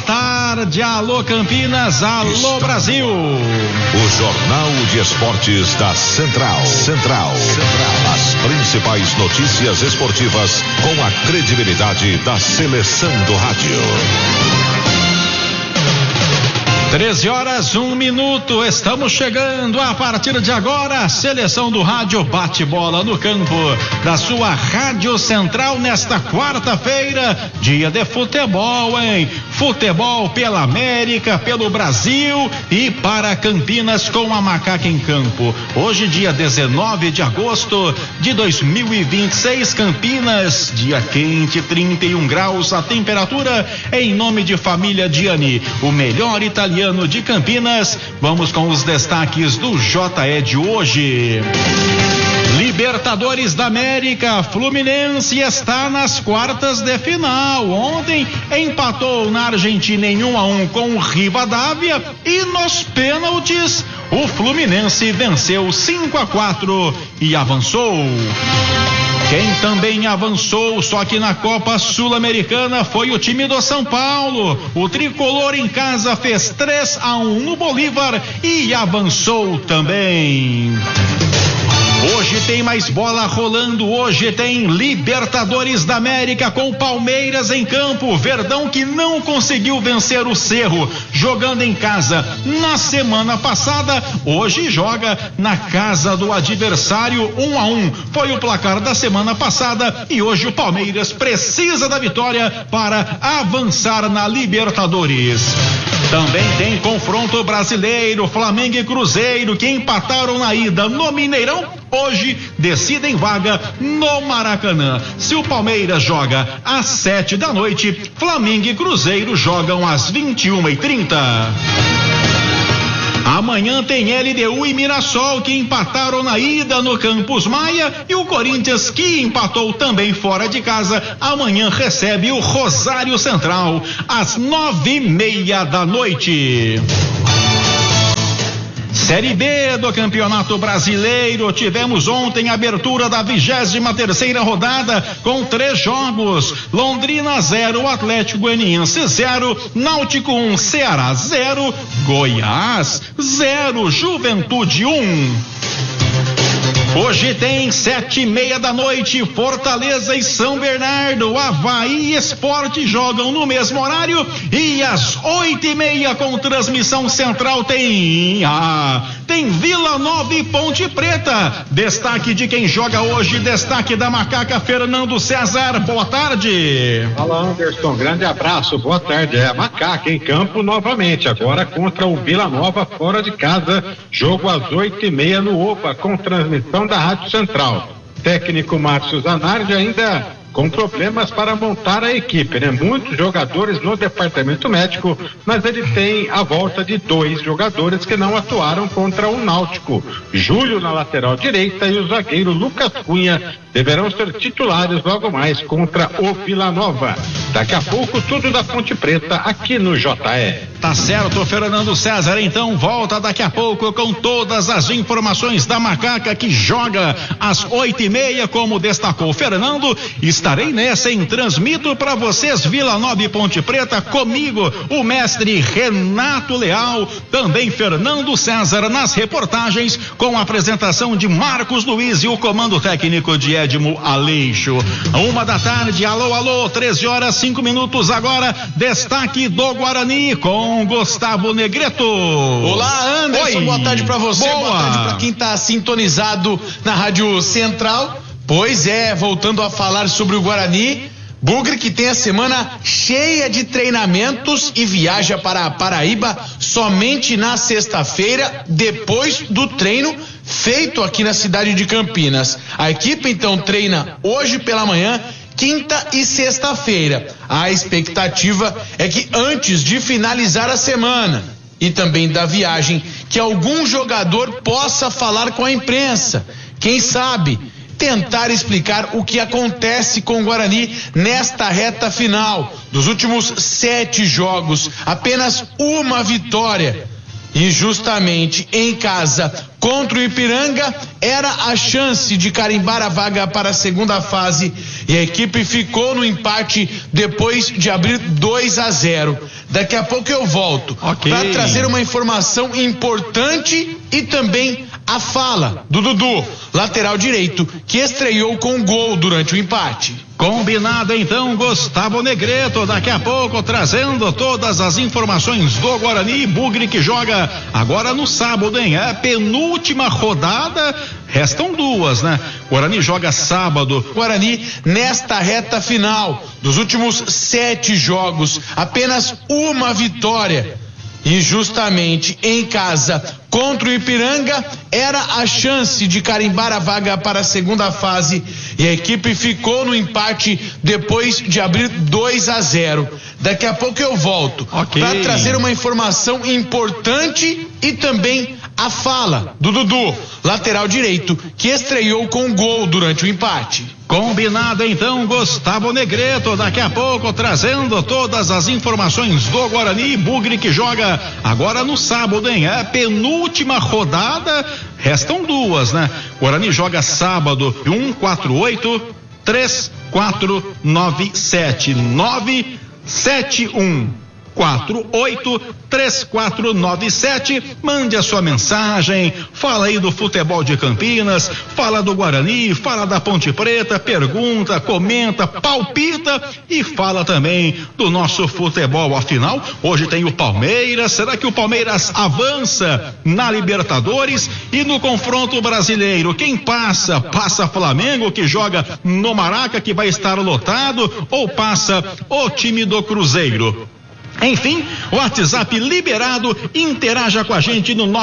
tarde, alô Campinas, alô Brasil. O Jornal de Esportes da Central. As principais notícias esportivas com a credibilidade da seleção do rádio. 13h01, estamos chegando a partir de agora, a seleção do rádio bate-bola no campo da sua Rádio Central nesta quarta-feira, dia de futebol, hein? Futebol pela América, pelo Brasil e para Campinas com a Macaca em campo. Hoje, dia 19 de agosto de 2026, Campinas, dia quente, 31 graus a temperatura, em nome de Família Diani, o melhor italiano de Campinas. Vamos com os destaques do JE de hoje. Libertadores da América, Fluminense está nas quartas de final. Ontem empatou na Argentina em 1-1 com o Rivadavia e nos pênaltis o Fluminense venceu 5-4 e avançou. Quem também avançou, só que na Copa Sul-Americana, foi o time do São Paulo. O tricolor em casa fez 3-1 no Bolívar e avançou também. Hoje tem mais bola rolando, hoje tem Libertadores da América com o Palmeiras em campo. Verdão que não conseguiu vencer o Cerro jogando em casa na semana passada, hoje joga na casa do adversário. 1-1 foi o placar da semana passada e hoje o Palmeiras precisa da vitória para avançar na Libertadores. Também tem confronto brasileiro, Flamengo e Cruzeiro, que empataram na ida no Mineirão, hoje decidem vaga no Maracanã. Se o Palmeiras joga às 7 da noite, Flamengo e Cruzeiro jogam às 21h30. Amanhã tem LDU e Mirassol, que empataram na ida no Campos Maia, e o Corinthians, que empatou também fora de casa, amanhã recebe o Rosário Central às 9:30 da noite. Série B do Campeonato Brasileiro, tivemos ontem a abertura da 23ª rodada com 3 jogos. Londrina 0, Atlético Goianiense 0, Náutico 1, Ceará 0, Goiás 0, Juventude 1. Hoje tem 7:30 da noite, Fortaleza e São Bernardo, Avaí e Sport jogam no mesmo horário, e às 8:30 com transmissão central tem Vila Nova e Ponte Preta. Destaque de quem joga hoje, destaque da Macaca, Fernando César, boa tarde. Fala, Anderson, grande abraço, boa tarde. É a Macaca em campo novamente, agora contra o Vila Nova fora de casa, jogo às 8:30 no Opa, com transmissão da Rádio Central. Técnico Márcio Zanardi ainda com problemas para montar a equipe, né? Muitos jogadores no departamento médico, mas ele tem a volta de 2 jogadores que não atuaram contra o Náutico. Júlio na lateral direita e o zagueiro Lucas Cunha deverão ser titulares logo mais contra o Vila Nova. Daqui a pouco tudo da Ponte Preta aqui no JE. Tá certo, Fernando César, então volta daqui a pouco com todas as informações da Macaca, que joga às 8:30, como destacou o Fernando. Estarei nessa, transmito para vocês Vila Nova e Ponte Preta, comigo o mestre Renato Leal, também Fernando César nas reportagens, com a apresentação de Marcos Luiz e o comando técnico de Edmo Aleixo. 1 da tarde, alô, 13h05 agora, destaque do Guarani com Gustavo Negreto. Olá, Anderson. Oi. Boa tarde pra você. Boa tarde pra quem tá sintonizado na Rádio Central. Pois é, voltando a falar sobre o Guarani, Bugre, que tem a semana cheia de treinamentos e viaja para a Paraíba somente na sexta-feira, depois do treino feito aqui na cidade de Campinas. A equipe então treina hoje pela manhã, quinta e sexta-feira. A expectativa é que antes de finalizar a semana e também da viagem, que algum jogador possa falar com a imprensa. Quem sabe tentar explicar o que acontece com o Guarani nesta reta final. Dos últimos 7 jogos, apenas uma vitória. injustamente em casa contra o Ipiranga, era a chance de carimbar a vaga para a segunda fase e a equipe ficou no empate depois de abrir 2-0. Daqui a pouco eu volto para trazer uma informação importante e também a fala do Dudu, lateral direito, que estreou com gol durante o empate. Combinado então, Gustavo Negreto, daqui a pouco trazendo todas as informações do Guarani. Bugre que joga agora no sábado, hein? É a penúltima rodada, restam 2, né? Guarani joga sábado. Guarani nesta reta final dos últimos 7 jogos, apenas uma vitória. Injustamente em casa contra o Ipiranga, era a chance de carimbar a vaga para a segunda fase e a equipe ficou no empate depois de abrir 2-0. Daqui a pouco eu volto para trazer uma informação importante e também a fala do Dudu, lateral direito, que estreou com gol durante o empate. Combinado então, Gustavo Negreto, daqui a pouco trazendo todas as informações do Guarani. Bugre que joga agora no sábado, hein? É a penúltima rodada, restam 2, né? Guarani joga sábado 148-3497-97148-3497. Mande a sua mensagem, fala aí do futebol de Campinas, fala do Guarani, fala da Ponte Preta, pergunta, comenta, palpita e fala também do nosso futebol. Afinal, hoje tem o Palmeiras. Será que o Palmeiras avança na Libertadores? E no confronto brasileiro, quem passa? Passa Flamengo, que joga no Maraca, que vai estar lotado, ou passa o time do Cruzeiro? Enfim, WhatsApp liberado, interaja com a gente no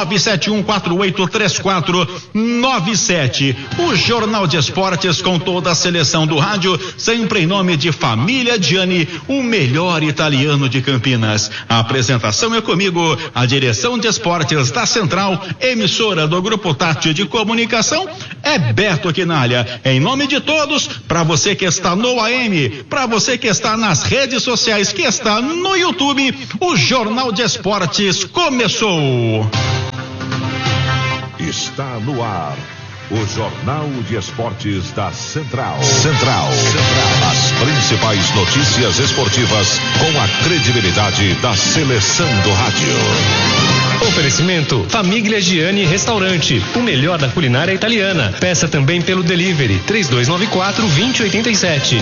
971483497. O Jornal de Esportes com toda a seleção do rádio, sempre em nome de Família Gianni, o melhor italiano de Campinas. A apresentação é comigo, a direção de esportes da Central, emissora do Grupo Tati de Comunicação, é Beto Quinalha. Em nome de todos, para você que está no AM, para você que está nas redes sociais, que está no YouTube, o Jornal de Esportes começou. Está no ar o Jornal de Esportes da Central. As principais notícias esportivas com a credibilidade da seleção do rádio. Oferecimento Família Gianni Restaurante, o melhor da culinária italiana. Peça também pelo delivery 3294-2087.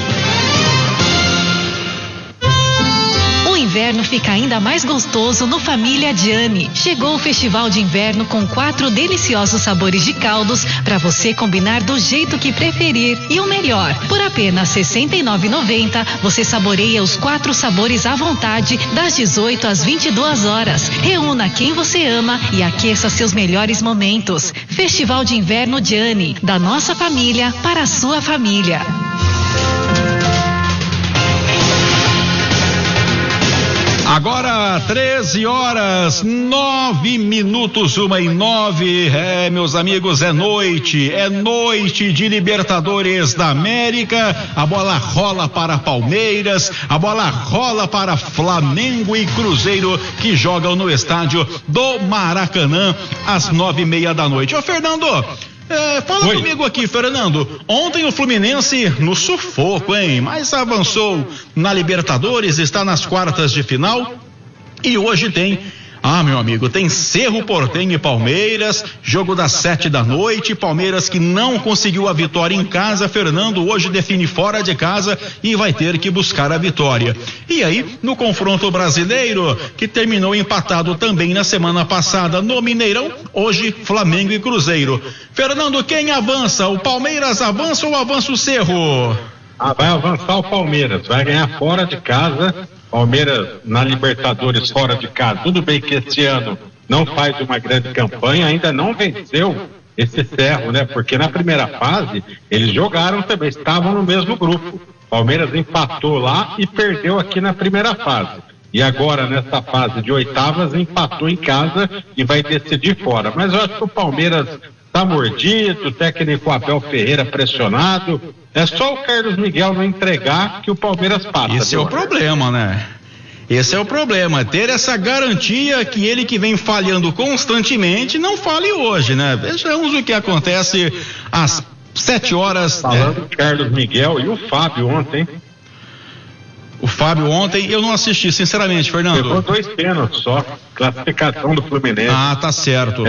O inverno fica ainda mais gostoso no Família Gianni. Chegou o festival de inverno com 4 deliciosos sabores de caldos para você combinar do jeito que preferir. E o melhor, por apenas R$ 69,90 você saboreia os 4 sabores à vontade das 18 às 22 horas. Reúna quem você ama e aqueça seus melhores momentos. Festival de Inverno Gianni, da nossa família para a sua família. Agora 13h09, 1:09. Meus amigos, é noite de Libertadores da América. A bola rola para Palmeiras, a bola rola para Flamengo e Cruzeiro, que jogam no estádio do Maracanã às 9:30 da noite. Ô Fernando, fala comigo aqui, Fernando. Ontem o Fluminense no sufoco, hein? Mas avançou na Libertadores, está nas quartas de final e hoje tem, meu amigo, tem Cerro Porteño e Palmeiras, jogo das 7 da noite. Palmeiras que não conseguiu a vitória em casa, Fernando, hoje define fora de casa e vai ter que buscar a vitória. E aí, no confronto brasileiro, que terminou empatado também na semana passada no Mineirão, hoje Flamengo e Cruzeiro. Fernando, quem avança? O Palmeiras avança ou avança o Cerro? Vai avançar o Palmeiras, vai ganhar fora de casa. Palmeiras na Libertadores fora de casa. Tudo bem que esse ano não faz uma grande campanha, ainda não venceu esse Cerro, né? Porque na primeira fase eles jogaram também, estavam no mesmo grupo. Palmeiras empatou lá e perdeu aqui na primeira fase. E agora nessa fase de oitavas empatou em casa e vai decidir fora. Mas eu acho que o Palmeiras tá mordido, o técnico Abel Ferreira pressionado. É só o Carlos Miguel não entregar que o Palmeiras passa. Esse é o problema, né? Esse é o problema, ter essa garantia que ele que vem falhando constantemente não fale hoje, né? Vejamos o que acontece às 7 horas. Falando do Carlos Miguel e o Fábio ontem. O Fábio ontem eu não assisti, sinceramente, Fernando. Pegou 2 pênaltis só, classificação do Fluminense. Ah, tá certo. É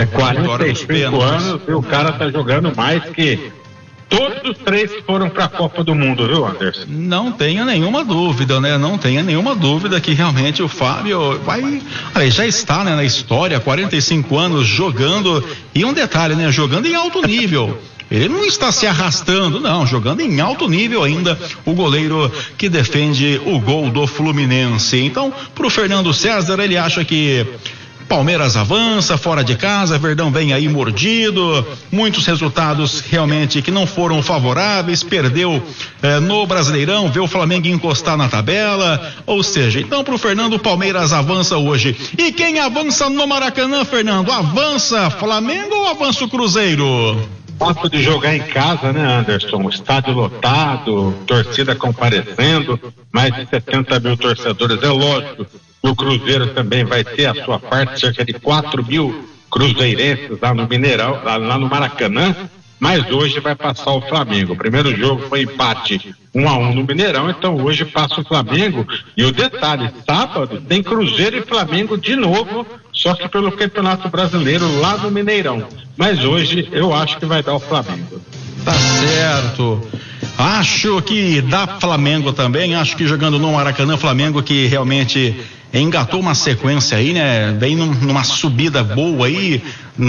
45 anos e o cara tá jogando mais que todos os 3 que foram para a Copa do Mundo, viu, Anderson? Não tenha nenhuma dúvida, né? Não tenha nenhuma dúvida que realmente o Fábio já está, né, na história, 45 anos jogando, e um detalhe, né, jogando em alto nível. Ele não está se arrastando, não, jogando em alto nível ainda, o goleiro que defende o gol do Fluminense. Então, pro Fernando César, ele acha que Palmeiras avança fora de casa, Verdão vem aí mordido, muitos resultados realmente que não foram favoráveis, perdeu no Brasileirão, vê o Flamengo encostar na tabela, ou seja, então pro Fernando, o Palmeiras avança hoje. E quem avança no Maracanã, Fernando? Avança Flamengo ou avança o Cruzeiro? Fato de jogar em casa, né, Anderson? Estádio lotado, torcida comparecendo, mais de 70 mil torcedores, é lógico. O Cruzeiro também vai ter a sua parte, cerca de 4 mil cruzeirenses lá no Mineirão, lá no Maracanã, mas hoje vai passar o Flamengo. O primeiro jogo foi empate 1-1 no Mineirão, então hoje passa o Flamengo. E o detalhe, sábado tem Cruzeiro e Flamengo de novo, só que pelo Campeonato Brasileiro lá no Mineirão. Mas hoje eu acho que vai dar o Flamengo. Tá certo. Acho que dá Flamengo também, acho que jogando no Maracanã, Flamengo que realmente engatou uma sequência aí, né? Vem numa subida boa aí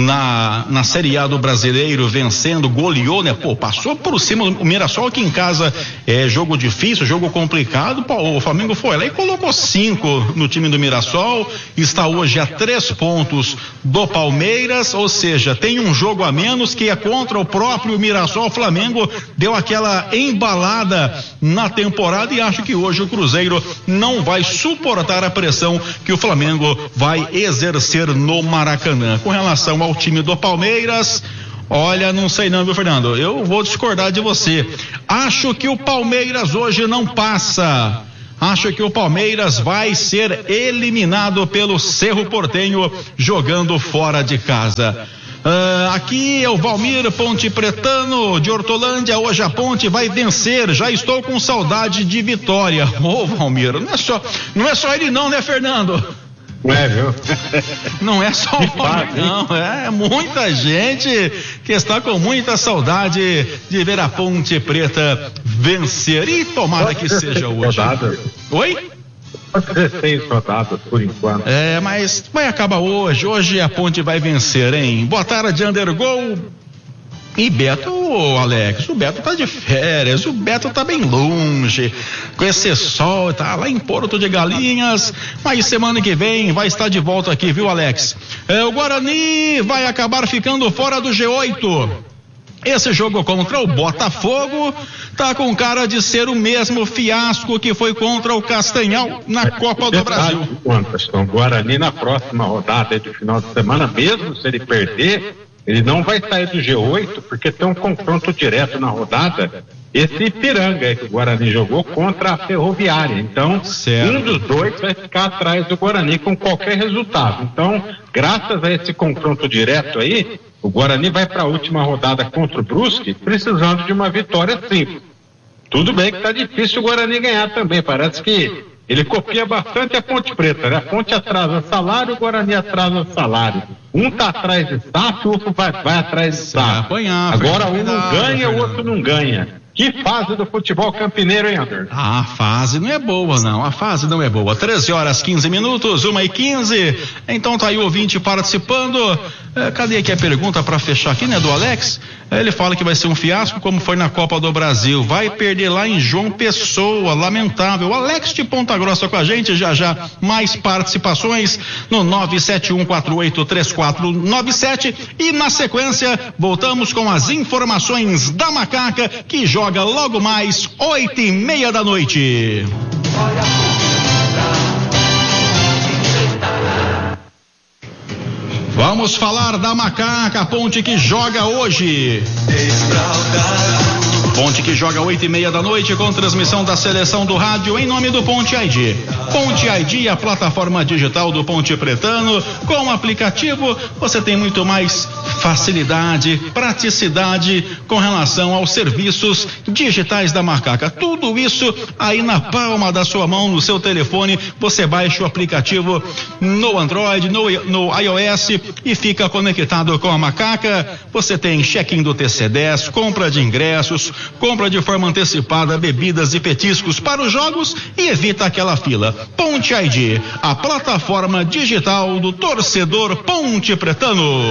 na Série A do Brasileiro, vencendo, goleou, né? Pô, passou por cima o Mirassol aqui em casa, jogo difícil, jogo complicado, pô, o Flamengo foi lá e colocou 5 no time do Mirassol, está hoje a 3 pontos do Palmeiras, ou seja, tem um jogo a menos que é contra o próprio Mirassol. O Flamengo deu aquela embalada na temporada e acho que hoje o Cruzeiro não vai suportar a pressão que o Flamengo vai exercer no Maracanã. Com relação ao time do Palmeiras, olha, não sei não, viu, Fernando? Eu vou discordar de você. Acho que o Palmeiras hoje não passa. Acho que o Palmeiras vai ser eliminado pelo Cerro Porteño jogando fora de casa. Aqui é o Valmir Ponte Pretano de Hortolândia. Hoje a Ponte vai vencer. Já estou com saudade de vitória. Ô, Valmir, não é só ele não, né, Fernando? Não é, viu? Não é só o Valmir, não. É muita gente que está com muita saudade de ver a Ponte Preta vencer. E tomara que seja hoje. Oi? 16 rodadas por enquanto. Mas vai acabar hoje. Hoje a Ponte vai vencer, hein? Boa tarde, Undergol. E Beto, Alex, o Beto tá de férias, o Beto tá bem longe, com esse sol, tá lá em Porto de Galinhas, mas semana que vem vai estar de volta aqui, viu, Alex? O Guarani vai acabar ficando fora do G8. Esse jogo contra o Botafogo tá com cara de ser o mesmo fiasco que foi contra o Castanhal na Copa do Brasil. O Guarani na próxima rodada de final de semana, mesmo se ele perder, ele não vai sair do G8 porque tem um confronto direto na rodada. Esse Ipiranga que o Guarani jogou contra a Ferroviária. Então, um dos dois vai ficar atrás do Guarani com qualquer resultado. Então, graças a esse confronto direto aí, o Guarani vai para a última rodada contra o Brusque precisando de uma vitória simples. Tudo bem que tá difícil o Guarani ganhar também. Parece que ele copia bastante a Ponte Preta, né? A Ponte atrasa salário, o Guarani atrasa salário. Um tá atrás de SAF, o outro vai atrás de SAF. Agora um não ganha, o outro não ganha. Que fase do futebol campineiro, hein, Anderson? A fase não é boa, não. A fase não é boa. 13 horas 15 minutos, 1h15. Então tá aí o ouvinte participando. Cadê aqui a pergunta para fechar aqui, né, do Alex? Ele fala que vai ser um fiasco como foi na Copa do Brasil. Vai perder lá em João Pessoa, lamentável. O Alex de Ponta Grossa com a gente, já mais participações no 971483497 e na sequência voltamos com as informações da Macaca que joga logo mais 8:30 da noite. Vamos falar da Macaca, a Ponte que joga hoje. Ponte que joga 8:30 da noite com transmissão da seleção do rádio em nome do Ponte ID. Ponte ID, a plataforma digital do Ponte Pretano. Com o aplicativo você tem muito mais facilidade, praticidade com relação aos serviços digitais da Macaca. Tudo isso aí na palma da sua mão, no seu telefone. Você baixa o aplicativo no Android, no iOS e fica conectado com a Macaca. Você tem check-in do TC10, compra de ingressos, compra de forma antecipada bebidas e petiscos para os jogos e evita aquela fila. Ponte ID, a plataforma digital do torcedor Ponte Pretano.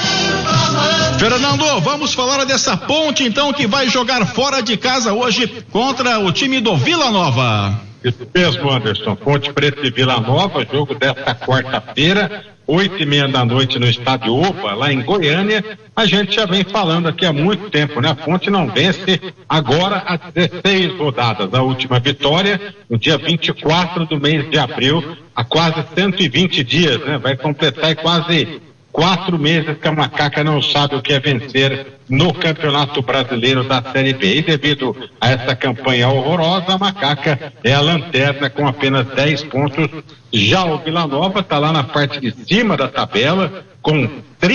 Fernando, vamos falar dessa Ponte então, que vai jogar fora de casa hoje contra o time do Vila Nova. Isso mesmo, Anderson. Ponte Preta e Vila Nova, jogo desta quarta-feira, 8:30 da noite no estádio Oba, lá em Goiânia. A gente já vem falando aqui há muito tempo, né? A Ponte não vence agora há 16 rodadas. A última vitória no dia 24 do mês de abril, há quase 120 dias, né? Vai completar quase 4 meses que a Macaca não sabe o que é vencer no Campeonato Brasileiro da Série B. E devido a essa campanha horrorosa, a Macaca é a lanterna com apenas 10 pontos. Já o Vila Nova está lá na parte de cima da tabela com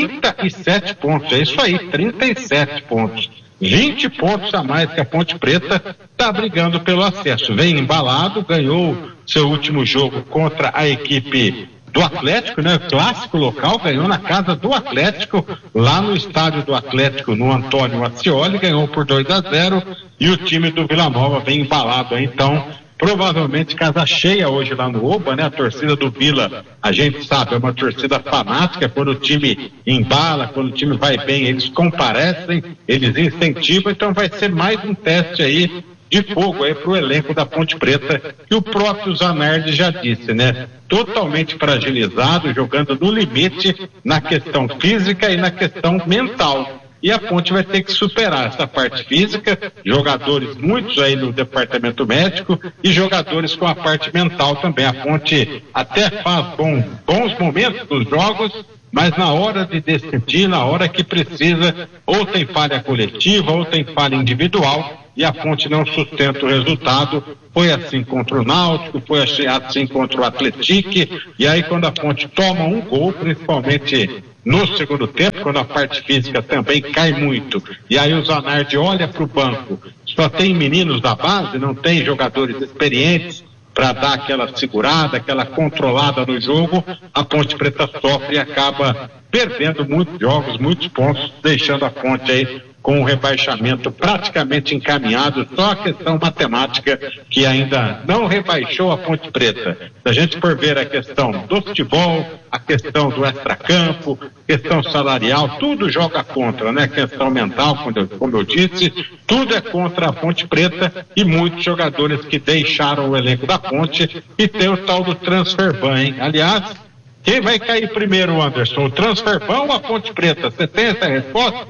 37 pontos. É isso aí, 37 pontos. 20 pontos a mais que a Ponte Preta, está brigando pelo acesso. Vem embalado, ganhou seu último jogo contra a equipe do Atlético, né? Clássico local, ganhou na casa do Atlético, lá no estádio do Atlético, no Antônio Ascioli, ganhou por 2-0, e o time do Vila Nova vem embalado aí, então, provavelmente casa cheia hoje lá no Oba, né? A torcida do Vila, a gente sabe, é uma torcida fanática. Quando o time embala, quando o time vai bem, eles comparecem, eles incentivam, então vai ser mais um teste aí de fogo aí pro elenco da Ponte Preta, que o próprio Zanardi já disse, né? Totalmente fragilizado, jogando no limite na questão física e na questão mental. E a Ponte vai ter que superar essa parte física, jogadores muitos aí no departamento médico e jogadores com a parte mental também. A Ponte até faz bons momentos nos jogos, mas na hora de decidir, na hora que precisa, ou tem falha coletiva, ou tem falha individual, e a Ponte não sustenta o resultado. Foi assim contra o Náutico, foi assim contra o Atlético, e aí quando a Ponte toma um gol, principalmente no segundo tempo, quando a parte física também cai muito, e aí o Zanardi olha para o banco, só tem meninos da base, não tem jogadores experientes para dar aquela segurada, aquela controlada no jogo, a Ponte Preta sofre e acaba perdendo muitos jogos, muitos pontos, deixando a Ponte aí com o rebaixamento praticamente encaminhado. Só a questão matemática que ainda não rebaixou a Ponte Preta. Se a gente for ver a questão do futebol, a questão do extracampo, questão salarial, tudo joga contra, né? Questão mental, como eu disse, tudo é contra a Ponte Preta, e muitos jogadores que deixaram o elenco da Ponte, e tem o tal do transfer ban, hein? Aliás, quem vai cair primeiro, Anderson? O transfer ban ou a Ponte Preta? Você tem essa resposta?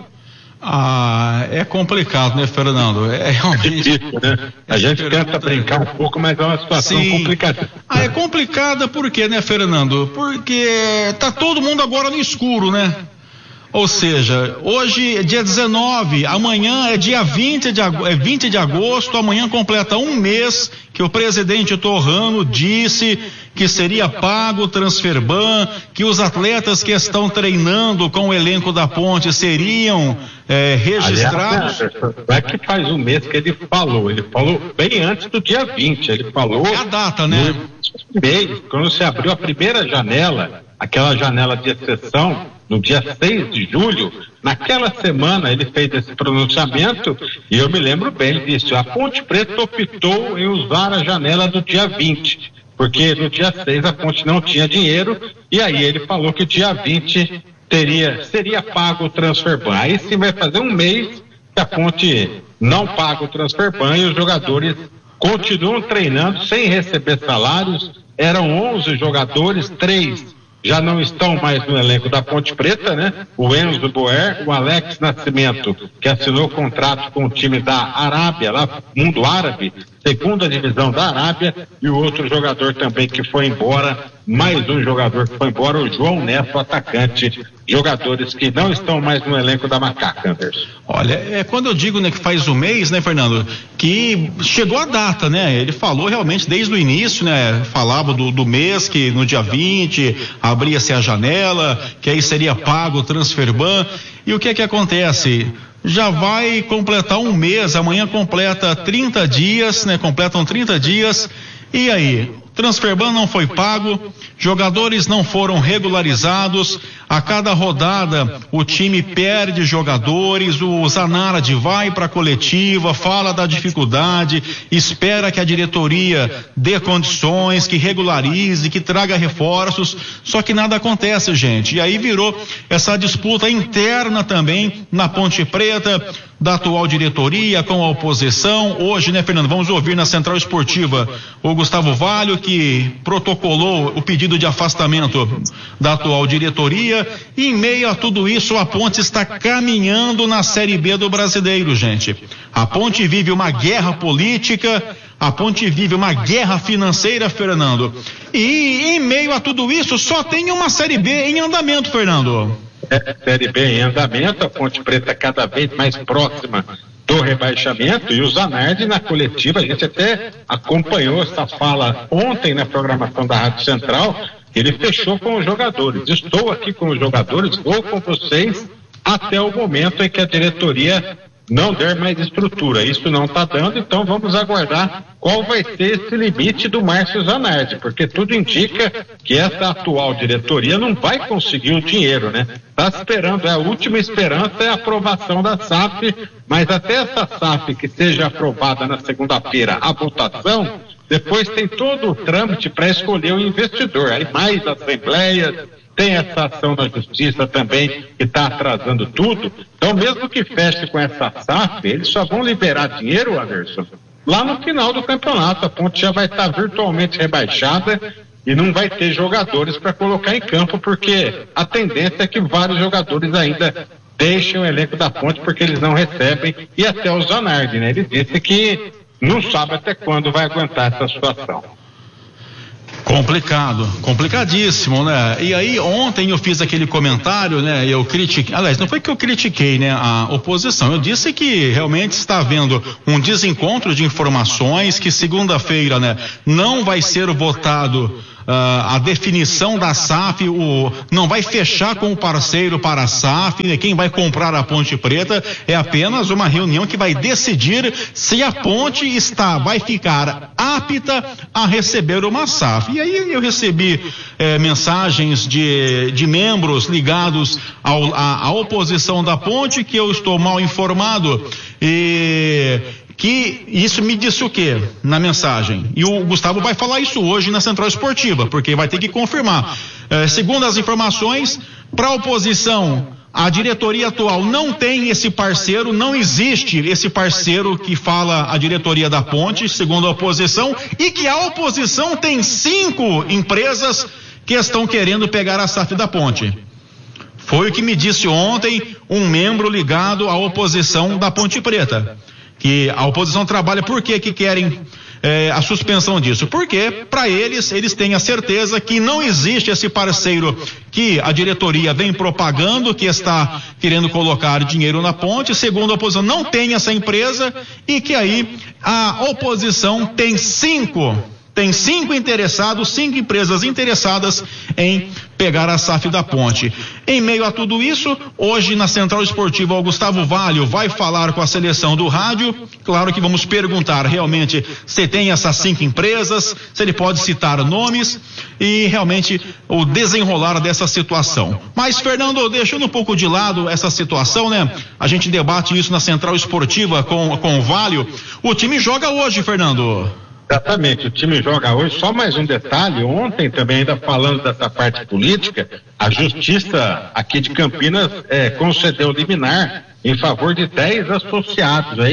É complicado, né, Fernando? É realmente difícil, né? A gente tenta brincar um pouco, mas é uma situação complicada. É complicada por quê, né, Fernando? Porque tá todo mundo agora no escuro, né? Ou seja, hoje é dia 19, amanhã é dia 20 de agosto, amanhã completa um mês que o presidente Torrano disse que seria pago o transfer ban, que os atletas que estão treinando com o elenco da Ponte seriam registrados. Aliás, é que faz um mês que ele falou bem antes do dia 20, ele falou... É a data, né? Quando se abriu a primeira janela, aquela janela de exceção, no dia 6 de julho, naquela semana ele fez esse pronunciamento, e eu me lembro bem disso. A Ponte Preta optou em usar a janela do dia 20, porque no dia 6 a Ponte não tinha dinheiro, e aí ele falou que dia 20 seria pago o transfer ban. Aí sim vai fazer um mês que a Ponte não paga o transfer ban e os jogadores continuam treinando sem receber salários. Eram 11 jogadores, 3 já não estão mais no elenco da Ponte Preta, né? O Enzo Boer, o Alex Nascimento, que assinou contrato com o time da Arábia, lá, Mundo Árabe, segunda divisão da Arábia, e o outro jogador também que foi embora, mais um jogador que foi embora, o João Neto, atacante, jogadores que não estão mais no elenco da Macaca, Anderson. Olha, quando eu digo, né, que faz um mês, né, Fernando, que chegou a data, né, ele falou realmente desde o início, né, falava do mês, que no dia 20 abria-se a janela, que aí seria pago o transferban, e o que é que acontece? Já vai completar um mês, amanhã completa 30 dias, né, completam 30 dias, e aí? Transferban não foi pago, jogadores não foram regularizados, a cada rodada o time perde jogadores, o Zanardi vai para a coletiva, fala da dificuldade, espera que a diretoria dê condições, que regularize, que traga reforços, só que nada acontece, gente, e aí virou essa disputa interna também na Ponte Preta, da atual diretoria com a oposição. Hoje, né, Fernando, vamos ouvir na Central Esportiva o Gustavo Valho, que protocolou o pedido de afastamento da atual diretoria, e em meio a tudo isso a Ponte está caminhando na Série B do Brasileiro, gente. A Ponte vive uma guerra política, a Ponte vive uma guerra financeira, Fernando, e em meio a tudo isso só tem uma Série B em andamento, Fernando. Série B em andamento, a Ponte Preta cada vez mais próxima do rebaixamento, e o Zanardi na coletiva, a gente até acompanhou essa fala ontem na programação da Rádio Central, ele fechou com os jogadores: estou aqui com os jogadores, vou com vocês até o momento em que a diretoria não der mais estrutura. Isso não está dando, então vamos aguardar qual vai ser esse limite do Márcio Zanardi, porque tudo indica que essa atual diretoria não vai conseguir o dinheiro, né? Está esperando, a última esperança é a aprovação da SAF, mas até essa SAF que seja aprovada na segunda-feira, a votação, depois tem todo o trâmite para escolher o investidor, aí mais assembleias, tem essa ação na justiça também que está atrasando tudo. Então, mesmo que feche com essa SAF, eles só vão liberar dinheiro, Anderson, lá no final do campeonato. A Ponte já vai estar virtualmente rebaixada e não vai ter jogadores para colocar em campo, porque a tendência é que vários jogadores ainda deixem o elenco da Ponte porque eles não recebem, e até o Zanardi, né? Ele disse que não sabe até quando vai aguentar essa situação. Complicado, complicadíssimo, né? E aí ontem eu fiz aquele comentário, né? Eu critiquei, aliás, não foi que eu critiquei, né, a oposição, eu disse que realmente está havendo um desencontro de informações, que segunda-feira, né, não vai ser votado a definição da SAF, não vai fechar com o parceiro para a SAF, né? Quem vai comprar a Ponte Preta é apenas uma reunião que vai decidir se a Ponte vai ficar apta a receber uma SAF. E aí eu recebi mensagens de membros ligados à oposição da Ponte, que eu estou mal informado, e que isso me disse o quê na mensagem? E o Gustavo vai falar isso hoje na Central Esportiva, porque vai ter que confirmar. Segundo as informações, para a oposição, a diretoria atual não tem esse parceiro, não existe esse parceiro que fala a diretoria da Ponte, segundo a oposição, e que a oposição tem 5 empresas que estão querendo pegar a SAF da Ponte. Foi o que me disse ontem um membro ligado à oposição da Ponte Preta. Que a oposição trabalha, por que querem a suspensão disso? Porque para eles têm a certeza que não existe esse parceiro que a diretoria vem propagando, que está querendo colocar dinheiro na Ponte. Segundo a oposição, não tem essa empresa, e que aí a oposição tem 5 interessados, 5 empresas interessadas em pegar a SAF da Ponte. Em meio a tudo isso, hoje na Central Esportiva, o Gustavo Valho vai falar com a seleção do rádio. Claro que vamos perguntar realmente se tem essas 5 empresas, se ele pode citar nomes e realmente o desenrolar dessa situação. Mas, Fernando, deixando um pouco de lado essa situação, né? A gente debate isso na Central Esportiva com o Valho. O time joga hoje, Fernando. Exatamente, o time joga hoje. Só mais um detalhe: ontem também, ainda falando dessa parte política, a justiça aqui de Campinas concedeu liminar em favor de 10 associados aí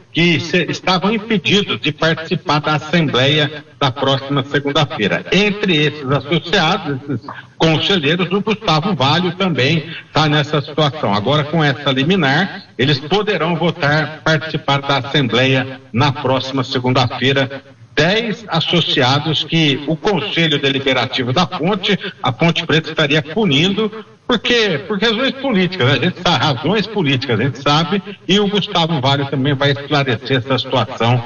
que estavam impedidos de participar da Assembleia da próxima segunda-feira. Entre esses associados, esses conselheiros, o Gustavo Valho também está nessa situação. Agora, com essa liminar, eles poderão participar da Assembleia na próxima segunda-feira. 10 associados que o Conselho Deliberativo da Ponte, a Ponte Preta, estaria punindo por razões políticas, né? Razões políticas, a gente sabe, e o Gustavo Valho também vai esclarecer essa situação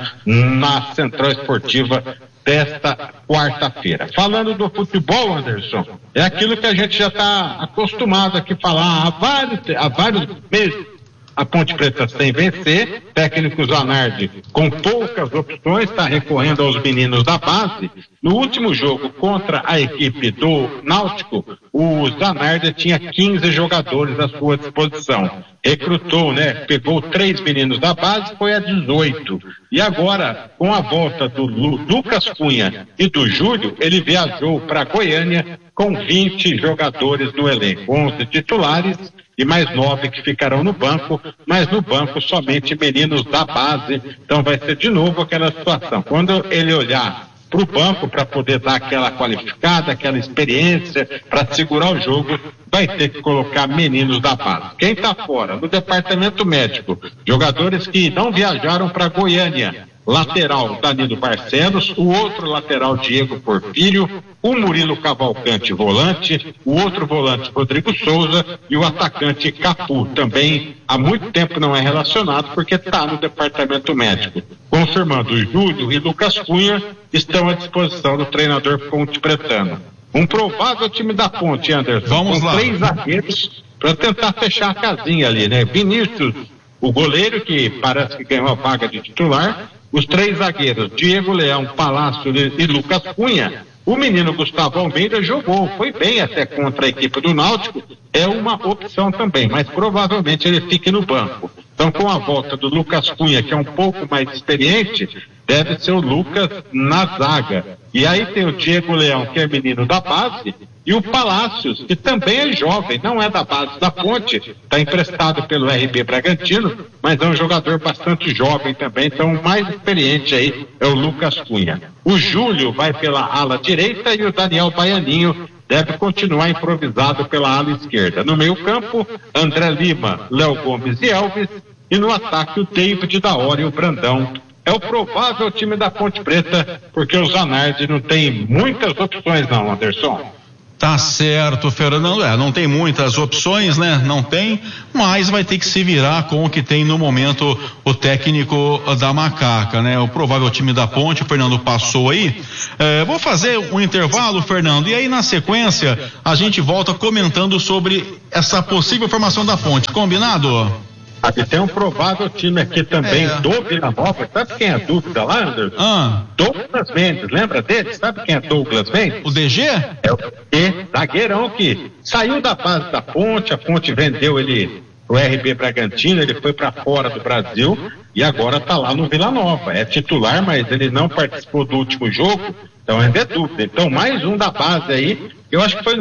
na Central Esportiva desta quarta-feira. Falando do futebol, Anderson, é aquilo que a gente já está acostumado aqui a falar há vários meses. A Ponte Preta sem vencer, técnico Zanardi com poucas opções, está recorrendo aos meninos da base. No último jogo contra a equipe do Náutico, o Zanardi tinha 15 jogadores à sua disposição. Recrutou, pegou 3 meninos da base, foi a 18. E agora, com a volta do Lucas Cunha e do Júlio, ele viajou para Goiânia com 20 jogadores no elenco, 11 titulares e mais 9 que ficarão no banco, mas no banco somente meninos da base. Então vai ser de novo aquela situação. Quando ele olhar para o banco para poder dar aquela qualificada, aquela experiência para segurar o jogo, vai ter que colocar meninos da base. Quem está fora? No departamento médico, jogadores que não viajaram para Goiânia. Lateral Danilo Barcelos, o outro lateral Diego Porfírio, o Murilo Cavalcante volante, o outro volante Rodrigo Souza e o atacante Capu, também há muito tempo não é relacionado porque está no departamento médico. Confirmando, Júlio e Lucas Cunha estão à disposição do treinador Ponte Pretano. Um provável time da Ponte, Anderson, vamos com lá. 3 zagueiros para tentar fechar a casinha ali, Vinícius, o goleiro, que parece que ganhou a vaga de titular. Os 3 zagueiros, Diego Leão, Palácio e Lucas Cunha. O menino Gustavo Almeida jogou, foi bem até contra a equipe do Náutico, é uma opção também, mas provavelmente ele fique no banco. Então, com a volta do Lucas Cunha, que é um pouco mais experiente, deve ser o Lucas na zaga. E aí tem o Diego Leão, que é menino da base, e o Palácios, que também é jovem, não é da base da Ponte, está emprestado pelo RB Bragantino, mas é um jogador bastante jovem também, então o mais experiente aí é o Lucas Cunha. O Júlio vai pela ala direita e o Daniel Baianinho deve continuar improvisado pela ala esquerda. No meio campo, André Lima, Léo Gomes e Elvis, e no ataque o David da Hora e o Brandão. É o provável time da Ponte Preta, porque o Zanardi não tem muitas opções não, Anderson. Tá certo, Fernando. Não tem muitas opções, Não tem, mas vai ter que se virar com o que tem no momento o técnico da Macaca, O provável time da Ponte, o Fernando passou aí. Vou fazer um intervalo, Fernando, e aí na sequência a gente volta comentando sobre essa possível formação da Ponte. Combinado? Aqui tem um provável time aqui também do Vila Nova. Sabe quem é a dúvida lá, Anderson? Douglas Mendes, lembra dele? Sabe quem é Douglas Mendes? O DG? É o zagueirão que saiu da base da Ponte, a Ponte vendeu ele pro RB Bragantino, ele foi para fora do Brasil e agora tá lá no Vila Nova. É titular, mas ele não participou do último jogo, então ainda é dúvida. Então mais um da base aí, eu acho que foi